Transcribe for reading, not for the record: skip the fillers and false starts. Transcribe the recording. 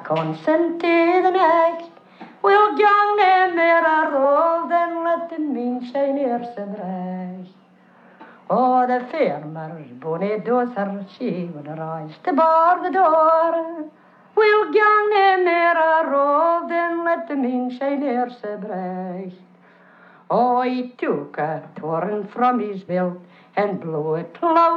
Consent the next. We'll gang ne meer a rol, then let the min zijn eerste brecht. Oh, the farmer's bonny dochter, she would rise to bar the door. We'll gang ne meer a rol, then let the min zijn eerste brecht. Oh, he took a torrent from his belt and blew it loud